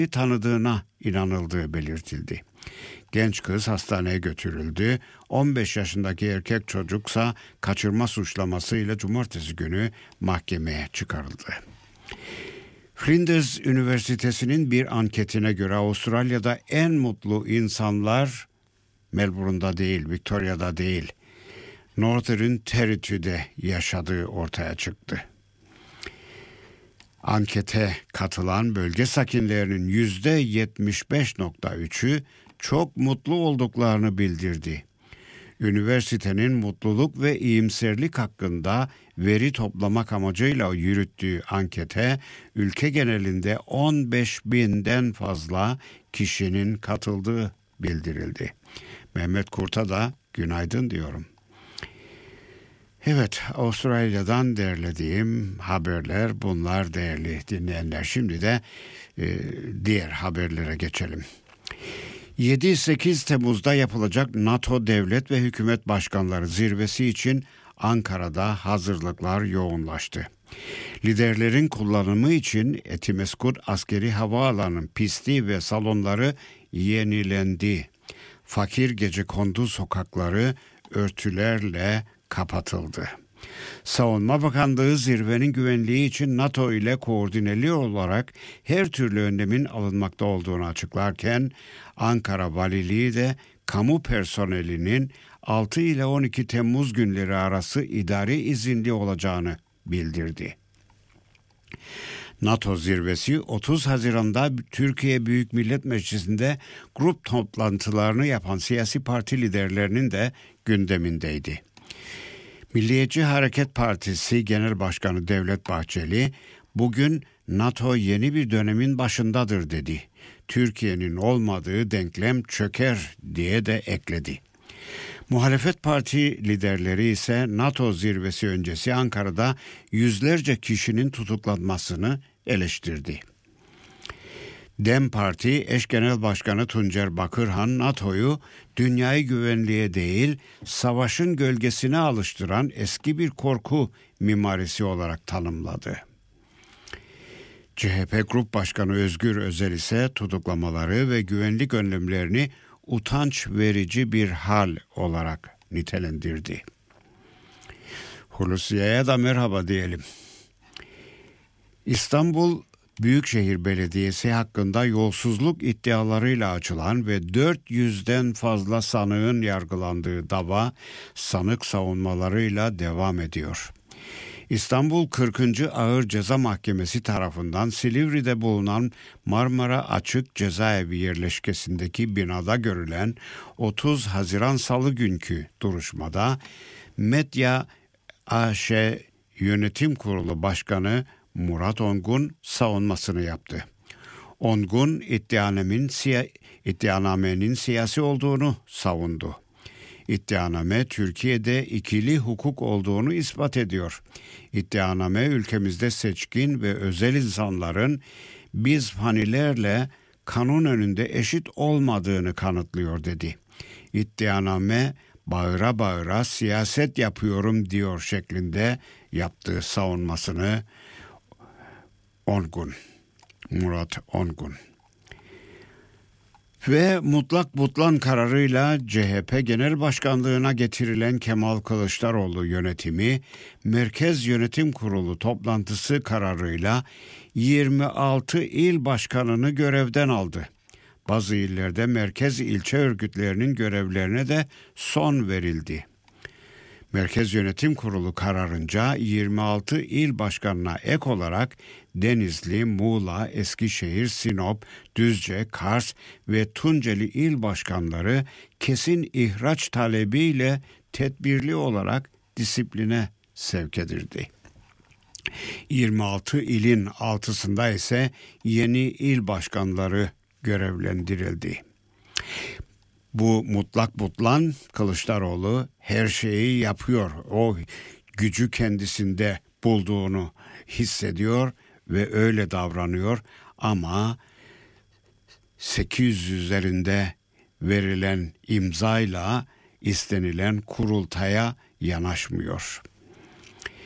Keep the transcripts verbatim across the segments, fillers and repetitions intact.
tanıdığına inanıldığı belirtildi. Genç kız hastaneye götürüldü. on beş yaşındaki erkek çocuksa kaçırma suçlamasıyla cumartesi günü mahkemeye çıkarıldı. Flinders Üniversitesi'nin bir anketine göre Avustralya'da en mutlu insanlar Melbourne'da değil, Victoria'da değil, Northern Territory'de yaşadığı ortaya çıktı. Ankete katılan bölge sakinlerinin yüzde yetmiş beş nokta üçü çok mutlu olduklarını bildirdi. Üniversitenin mutluluk ve iyimserlik hakkında veri toplamak amacıyla yürüttüğü ankete ülke genelinde on beş binden fazla kişinin katıldığı bildirildi. Mehmet Kurt'a da günaydın diyorum. Evet, Avustralya'dan derlediğim haberler bunlar değerli dinleyenler. Şimdi de e, diğer haberlere geçelim. yedi sekiz Temmuz'da yapılacak NATO Devlet ve Hükümet Başkanları Zirvesi için Ankara'da hazırlıklar yoğunlaştı. Liderlerin kullanımı için Etimesgut Askeri Havaalanı'nın pisti ve salonları yenilendi. Fakir gecekondu sokakları örtülerle kapatıldı. Savunma Bakanlığı zirvenin güvenliği için NATO ile koordineli olarak her türlü önlemin alınmakta olduğunu açıklarken Ankara Valiliği de kamu personelinin altı ile on iki Temmuz günleri arası idari izinli olacağını bildirdi. NATO zirvesi otuz Haziran'da Türkiye Büyük Millet Meclisi'nde grup toplantılarını yapan siyasi parti liderlerinin de gündemindeydi. Milliyetçi Hareket Partisi Genel Başkanı Devlet Bahçeli, bugün NATO yeni bir dönemin başındadır dedi. Türkiye'nin olmadığı denklem çöker diye de ekledi. Muhalefet parti liderleri ise NATO zirvesi öncesi Ankara'da yüzlerce kişinin tutuklanmasını eleştirdi. DEM Parti eş genel başkanı Tuncer Bakırhan, NATO'yu dünyayı güvenliğe değil, savaşın gölgesine alıştıran eski bir korku mimarisi olarak tanımladı. C H P Grup Başkanı Özgür Özel ise tutuklamaları ve güvenlik önlemlerini utanç verici bir hal olarak nitelendirdi. Hulusiye'ye de merhaba diyelim. İstanbul Büyükşehir Belediyesi hakkında yolsuzluk iddialarıyla açılan ve dört yüzden fazla sanığın yargılandığı dava sanık savunmalarıyla devam ediyor. İstanbul kırkıncı Ağır Ceza Mahkemesi tarafından Silivri'de bulunan Marmara Açık Cezaevi yerleşkesindeki binada görülen otuz Haziran Salı günkü duruşmada Medya A Ş Yönetim Kurulu Başkanı Murat Ongun savunmasını yaptı. Ongun iddianamenin, siya, iddianamenin siyasi olduğunu savundu. İddianame Türkiye'de ikili hukuk olduğunu ispat ediyor. İddianame ülkemizde seçkin ve özel insanların biz fanilerle kanun önünde eşit olmadığını kanıtlıyor dedi. İddianame bağıra bağıra siyaset yapıyorum diyor şeklinde yaptığı savunmasını Ongun, Murat Ongun. Ve mutlak butlan kararıyla C H P Genel Başkanlığına getirilen Kemal Kılıçdaroğlu yönetimi, Merkez Yönetim Kurulu toplantısı kararıyla yirmi altı il başkanını görevden aldı. Bazı illerde merkez ilçe örgütlerinin görevlerine de son verildi. Merkez Yönetim Kurulu kararınca yirmi altı il başkanına ek olarak Denizli, Muğla, Eskişehir, Sinop, Düzce, Kars ve Tunceli il başkanları kesin ihraç talebiyle tedbirli olarak disipline sevk edildi. yirmi altı ilin altısında ise yeni il başkanları görevlendirildi. Bu mutlak butlan Kılıçdaroğlu her şeyi yapıyor. O gücü kendisinde bulduğunu hissediyor ve öyle davranıyor ama sekiz yüz üzerinde verilen imzayla istenilen kurultaya yanaşmıyor.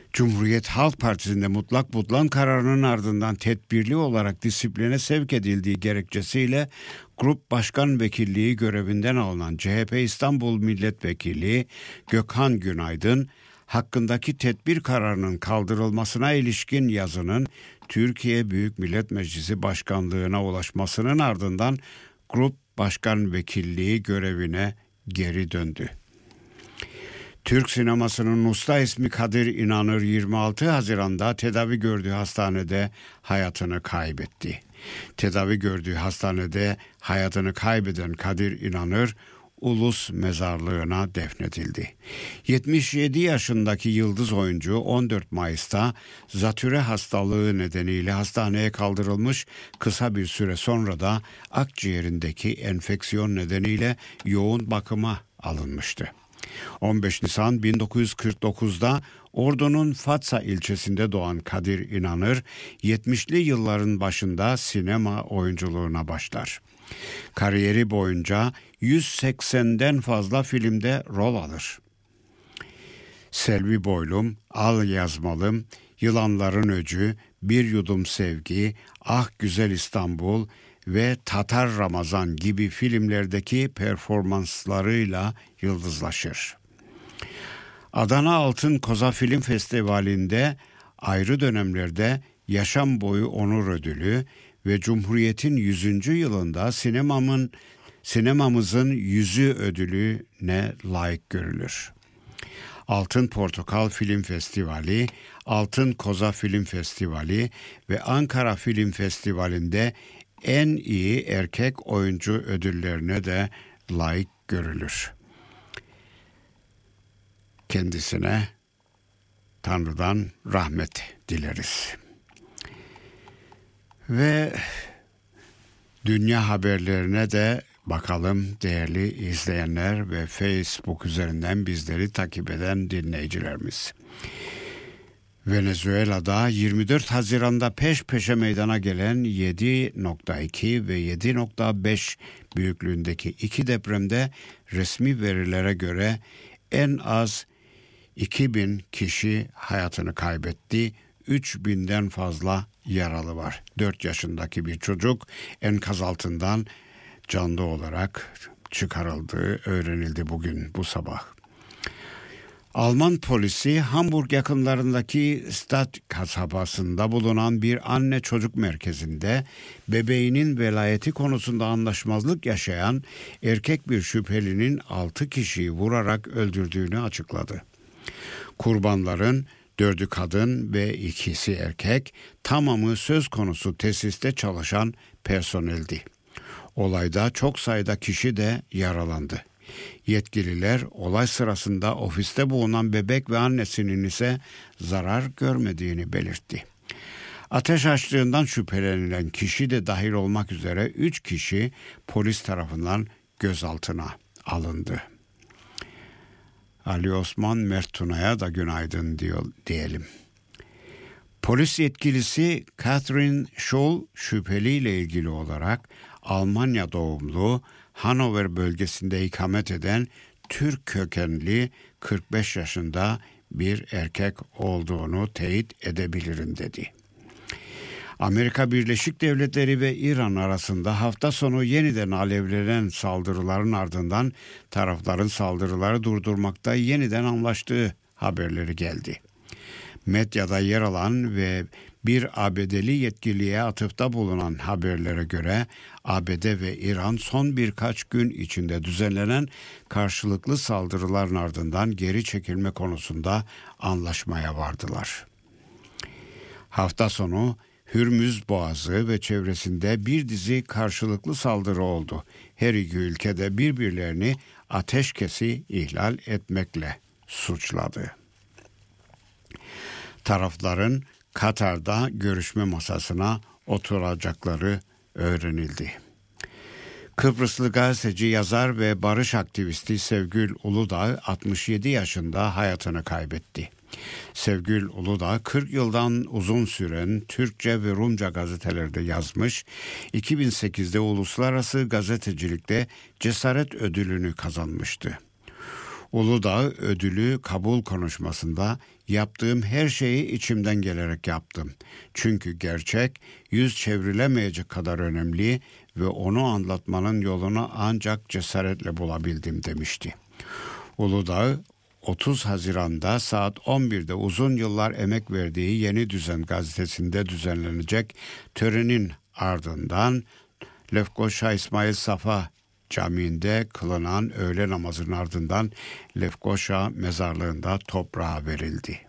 Cumhuriyet Halk Partisi'nde mutlak butlan kararının ardından tedbirli olarak disipline sevk edildiği gerekçesiyle Grup Başkan Vekilliği görevinden alınan C H P İstanbul Milletvekili Gökhan Günaydın, hakkındaki tedbir kararının kaldırılmasına ilişkin yazının Türkiye Büyük Millet Meclisi Başkanlığına ulaşmasının ardından Grup Başkan Vekilliği görevine geri döndü. Türk sinemasının usta ismi Kadir İnanır yirmi altı Haziran'da tedavi gördüğü hastanede hayatını kaybetti. Tedavi gördüğü hastanede hayatını kaybeden Kadir İnanır Ulus Mezarlığı'na defnedildi. yetmiş yedi yaşındaki yıldız oyuncu on dört Mayıs'ta zatüre hastalığı nedeniyle hastaneye kaldırılmış, kısa bir süre sonra da akciğerindeki enfeksiyon nedeniyle yoğun bakıma alınmıştı. on beş Nisan bin dokuz yüz kırk dokuzda Ordu'nun Fatsa ilçesinde doğan Kadir İnanır, yetmişli yılların başında sinema oyunculuğuna başlar. Kariyeri boyunca yüz seksenden fazla filmde rol alır. Selvi Boylum, Al Yazmalım, Yılanların Öcü, Bir Yudum Sevgi, Ah Güzel İstanbul ve Tatar Ramazan gibi filmlerdeki performanslarıyla yıldızlaşır. Adana Altın Koza Film Festivali'nde ayrı dönemlerde Yaşam Boyu Onur Ödülü ve Cumhuriyet'in yüzüncü yılında sinemamın sinemamızın yüzü ödülüne layık görülür. Altın Portakal Film Festivali, Altın Koza Film Festivali ve Ankara Film Festivali'nde en iyi erkek oyuncu ödüllerine de layık görülür. Kendisine Tanrı'dan rahmet dileriz. Ve dünya haberlerine de bakalım değerli izleyenler ve Facebook üzerinden bizleri takip eden dinleyicilerimiz. Venezuela'da yirmi dört Haziran'da peş peşe meydana gelen yedi nokta iki ve yedi nokta beş büyüklüğündeki iki depremde resmi verilere göre en az iki bin kişi hayatını kaybetti, üç binden fazla yaralı var. dört yaşındaki bir çocuk enkaz altından canlı olarak çıkarıldığı öğrenildi bugün bu sabah. Alman polisi Hamburg yakınlarındaki Stad kasabasında bulunan bir anne çocuk merkezinde bebeğinin velayeti konusunda anlaşmazlık yaşayan erkek bir şüphelinin altı kişiyi vurarak öldürdüğünü açıkladı. Kurbanların dördü kadın ve ikisi erkek, tamamı söz konusu tesiste çalışan personeldi. Olayda çok sayıda kişi de yaralandı. Yetkililer olay sırasında ofiste bulunan bebek ve annesinin ise zarar görmediğini belirtti. Ateş açtığından şüphelenilen kişi de dahil olmak üzere üç kişi polis tarafından gözaltına alındı. Ali Osman Mertuna'ya da günaydın diyor diyelim. Polis yetkilisi Catherine Scholl şüpheliyle ilgili olarak Almanya doğumlu, Hanover bölgesinde ikamet eden Türk kökenli kırk beş yaşında bir erkek olduğunu teyit edebilirim dedi. Amerika Birleşik Devletleri ve İran arasında hafta sonu yeniden alevlenen saldırıların ardından tarafların saldırıları durdurmakta yeniden anlaştığı haberleri geldi. Medyada yer alan ve bir A B D'li yetkiliye atıfta bulunan haberlere göre A B D ve İran son birkaç gün içinde düzenlenen karşılıklı saldırıların ardından geri çekilme konusunda anlaşmaya vardılar. Hafta sonu Hürmüz Boğazı ve çevresinde bir dizi karşılıklı saldırı oldu. Her iki ülke de birbirlerini ateşkesi ihlal etmekle suçladı. Tarafların Katar'da görüşme masasına oturacakları öğrenildi. Kıbrıslı gazeteci, yazar ve barış aktivisti Sevgül Uludağ altmış yedi yaşında hayatını kaybetti. Sevgül Uludağ kırk yıldan uzun süren Türkçe ve Rumca gazetelerde yazmış, iki bin sekizde uluslararası gazetecilikte cesaret ödülünü kazanmıştı. Uludağ ödülü kabul konuşmasında yaptığım her şeyi içimden gelerek yaptım. Çünkü gerçek yüz çevrilemeyecek kadar önemli ve onu anlatmanın yolunu ancak cesaretle bulabildim demişti. Uludağ otuz Haziran'da saat on birde uzun yıllar emek verdiği Yeni Düzen gazetesinde düzenlenecek törenin ardından Lefkoşa İsmail Safa Camii'nde kılınan öğle namazının ardından Lefkoşa mezarlığında toprağa verildi.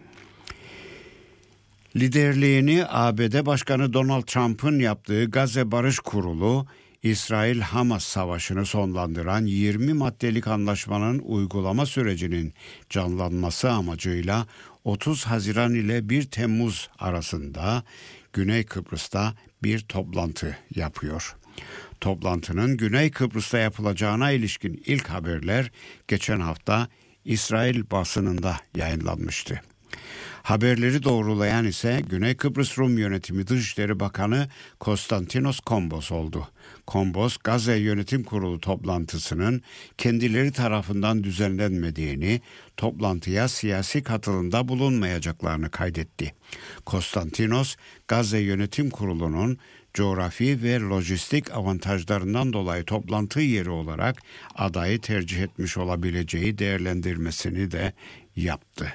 Liderliğini A B D Başkanı Donald Trump'ın yaptığı Gazze Barış Kurulu, İsrail-Hamas savaşını sonlandıran yirmi maddelik anlaşmanın uygulama sürecinin canlanması amacıyla otuz Haziran ile bir Temmuz arasında Güney Kıbrıs'ta bir toplantı yapıyor. Toplantının Güney Kıbrıs'ta yapılacağına ilişkin ilk haberler geçen hafta İsrail basınında yayınlanmıştı. Haberleri doğrulayan ise Güney Kıbrıs Rum Yönetimi Dışişleri Bakanı Konstantinos Kombos oldu. Kombos, Gazze Yönetim Kurulu toplantısının kendileri tarafından düzenlenmediğini, toplantıya siyasi katılımda bulunmayacaklarını kaydetti. Konstantinos, Gazze Yönetim Kurulu'nun coğrafi ve lojistik avantajlarından dolayı toplantı yeri olarak adayı tercih etmiş olabileceği değerlendirmesini de yaptı.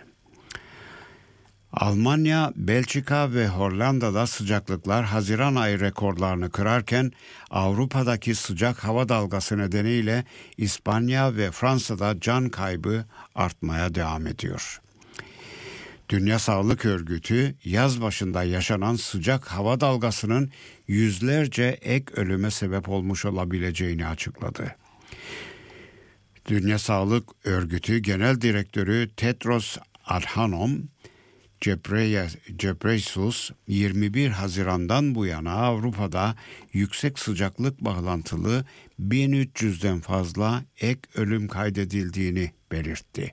Almanya, Belçika ve Hollanda'da sıcaklıklar Haziran ayı rekorlarını kırarken Avrupa'daki sıcak hava dalgası nedeniyle İspanya ve Fransa'da can kaybı artmaya devam ediyor. Dünya Sağlık Örgütü yaz başında yaşanan sıcak hava dalgasının yüzlerce ek ölüme sebep olmuş olabileceğini açıkladı. Dünya Sağlık Örgütü Genel Direktörü Tedros Adhanom Ghebreyesus yirmi bir Haziran'dan bu yana Avrupa'da yüksek sıcaklık bağlantılı bin üç yüzden fazla ek ölüm kaydedildiğini belirtti.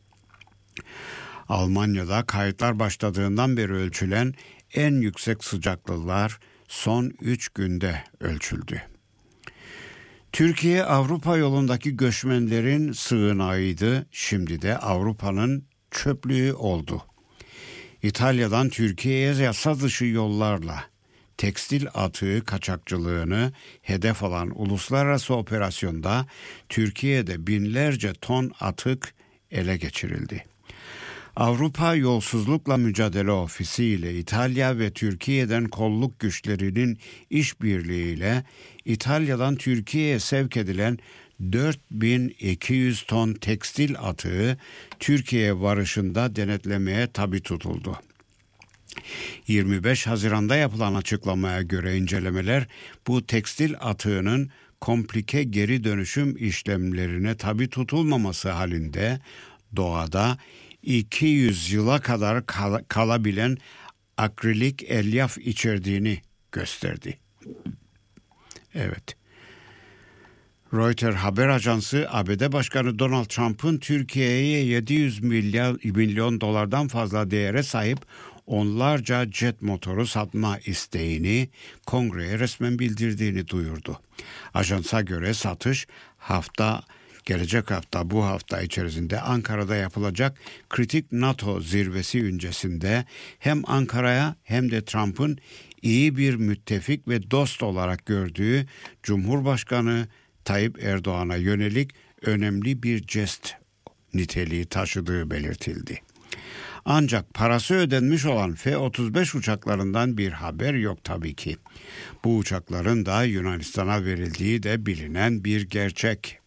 Almanya'da kayıtlar başladığından beri ölçülen en yüksek sıcaklıklar son üç günde ölçüldü. Türkiye Avrupa yolundaki göçmenlerin sığınağıydı, şimdi de Avrupa'nın çöplüğü oldu. İtalya'dan Türkiye'ye yasa dışı yollarla tekstil atığı kaçakçılığını hedef alan uluslararası operasyonda Türkiye'de binlerce ton atık ele geçirildi. Avrupa Yolsuzlukla Mücadele Ofisi ile İtalya ve Türkiye'den kolluk güçlerinin işbirliğiyle İtalya'dan Türkiye'ye sevk edilen dört bin iki yüz ton tekstil atığı Türkiye'ye varışında denetlemeye tabi tutuldu. yirmi beş Haziran'da yapılan açıklamaya göre incelemeler bu tekstil atığının komplike geri dönüşüm işlemlerine tabi tutulmaması halinde doğada iki yüz yıla kadar kal- kalabilen akrilik elyaf içerdiğini gösterdi. Evet. Reuters haber ajansı A B D Başkanı Donald Trump'ın Türkiye'ye yedi yüz milyon dolardan fazla değere sahip onlarca jet motoru satma isteğini Kongreye resmen bildirdiğini duyurdu. Ajansa göre satış hafta gelecek hafta bu hafta içerisinde Ankara'da yapılacak kritik NATO zirvesi öncesinde hem Ankara'ya hem de Trump'ın iyi bir müttefik ve dost olarak gördüğü Cumhurbaşkanı Tayyip Erdoğan'a yönelik önemli bir jest niteliği taşıdığı belirtildi. Ancak parası ödenmiş olan F otuz beş uçaklarından bir haber yok tabii ki. Bu uçakların da Yunanistan'a verildiği de bilinen bir gerçek.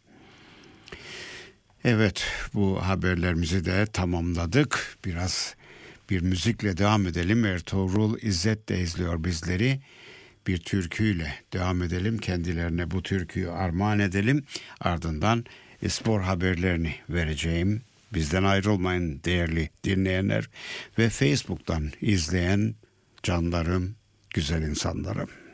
Evet, bu haberlerimizi de tamamladık. Biraz bir müzikle devam edelim. Ertuğrul İzzet de izliyor bizleri. Bir türküyle devam edelim. Kendilerine bu türküyü armağan edelim. Ardından spor haberlerini vereceğim. Bizden ayrılmayın değerli dinleyenler ve Facebook'tan izleyen canlarım, güzel insanlarım.